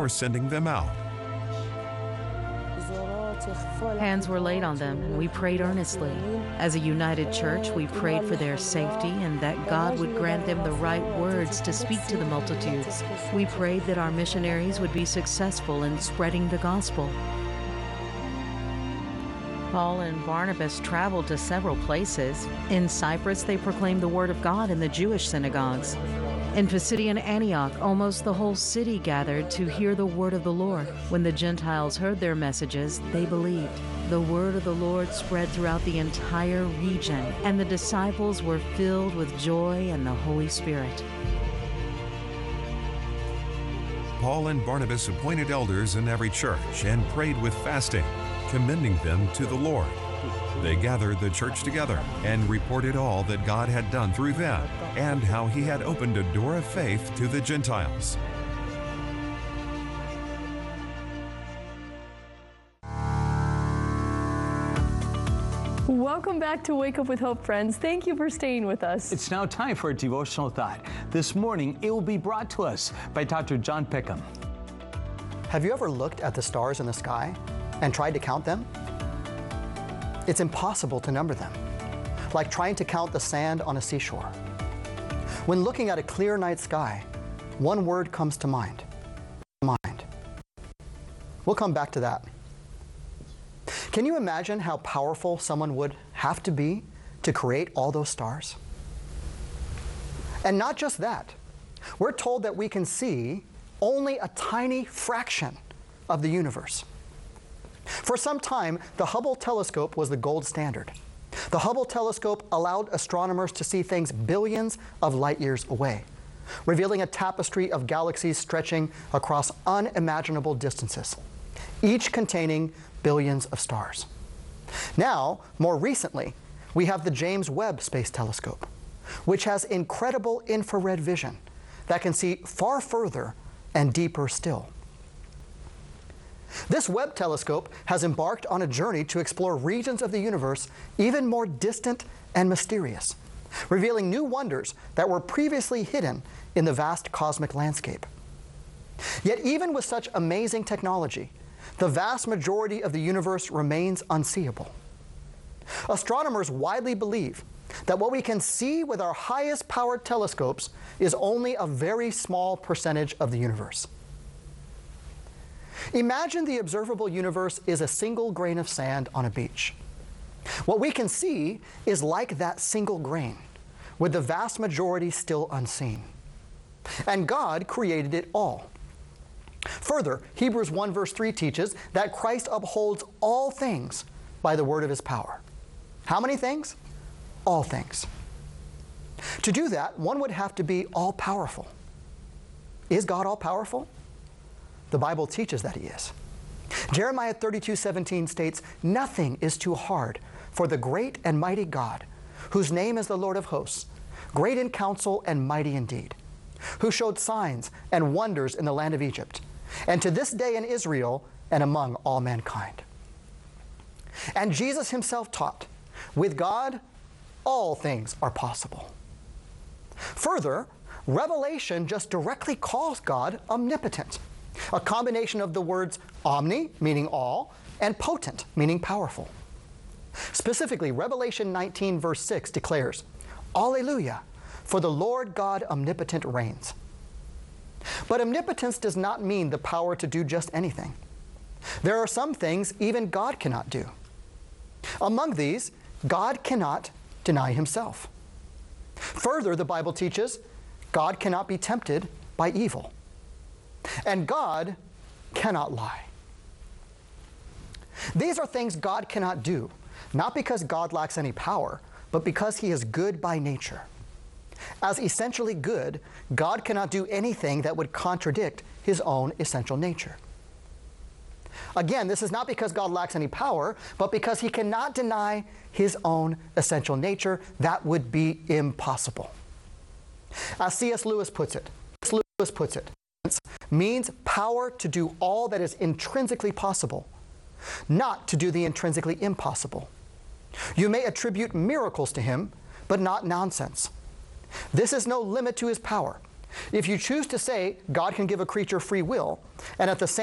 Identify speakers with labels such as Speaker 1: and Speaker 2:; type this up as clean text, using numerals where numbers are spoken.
Speaker 1: before sending them out.
Speaker 2: Hands were laid on them, and we prayed earnestly. As a united church, we prayed for their safety and that God would grant them the right words to speak to the multitudes. We prayed that our missionaries would be successful in spreading the gospel. Paul and Barnabas traveled to several places. In Cyprus, they proclaimed the word of God in the Jewish synagogues. In Pisidian Antioch, almost the whole city gathered to hear the word of the Lord. When the Gentiles heard their messages, they believed. The word of the Lord spread throughout the entire region, and the disciples were filled with joy and the Holy Spirit.
Speaker 1: Paul and Barnabas appointed elders in every church and prayed with fasting, commending them to the Lord. They gathered the church together and reported all that God had done through them and how He had opened a door of faith to the Gentiles.
Speaker 3: Welcome back to Wake Up with Hope, friends. Thank you for staying with us.
Speaker 4: It's now time for a devotional thought. This morning, it will be brought to us by Dr. John Peckham.
Speaker 5: Have you ever looked at the stars in the sky and tried to count them? It's impossible to number them, like trying to count the sand on a seashore. When looking at a clear night sky, one word comes to mind: mind. We'll come back to that. Can you imagine how powerful someone would have to be to create all those stars? And not just that, we're told that we can see only a tiny fraction of the universe. For some time, the Hubble telescope was the gold standard. The Hubble telescope allowed astronomers to see things billions of light years away, revealing a tapestry of galaxies stretching across unimaginable distances, each containing billions of stars. Now, more recently, we have the James Webb Space Telescope, which has incredible infrared vision that can see far further and deeper still. This Webb telescope has embarked on a journey to explore regions of the universe even more distant and mysterious, revealing new wonders that were previously hidden in the vast cosmic landscape. Yet even with such amazing technology, the vast majority of the universe remains unseeable. Astronomers widely believe that what we can see with our highest powered telescopes is only a very small percentage of the universe. Imagine the observable universe is a single grain of sand on a beach. What we can see is like that single grain, with the vast majority still unseen. And God created it all. Further, Hebrews 1 verse 3 teaches that Christ upholds all things by the word of His power. How many things? All things. To do that, one would have to be all-powerful. Is God all-powerful? The Bible teaches that He is. Jeremiah 32:17 states, "Nothing is too hard for the great and mighty God, whose name is the Lord of hosts, great in counsel and mighty in deed, who showed signs and wonders in the land of Egypt, and to this day in Israel and among all mankind." And Jesus Himself taught, with God, all things are possible. Further, Revelation just directly calls God omnipotent, a combination of the words omni, meaning all, and potent, meaning powerful. Specifically, Revelation 19 verse 6 declares, "Alleluia, for the Lord God omnipotent reigns." But omnipotence does not mean the power to do just anything. There are some things even God cannot do. Among these, God cannot deny Himself. Further, the Bible teaches God cannot be tempted by evil. And God cannot lie. These are things God cannot do, not because God lacks any power, but because He is good by nature. As essentially good, God cannot do anything that would contradict His own essential nature. Again, this is not because God lacks any power, but because He cannot deny His own essential nature. That would be impossible. As C.S. Lewis puts it, means power to do all that is intrinsically possible, not to do the intrinsically impossible. You may attribute miracles to Him, but not nonsense. This is no limit to His power, If you choose to say God can give a creature free will, and at the same